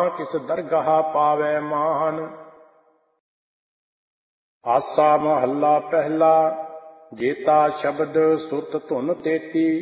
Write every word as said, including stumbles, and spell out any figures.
ਕਿਸ ਦਰਗਾਹ ਪਾਵੈ ਮਾਨ। ਆਸਾ ਮਹੱਲਾ ਪਹਿਲਾ। ਜੇਤਾ ਸ਼ਬਦ ਸੁਰਤ ਧੁਨ ਤੇਤੀ,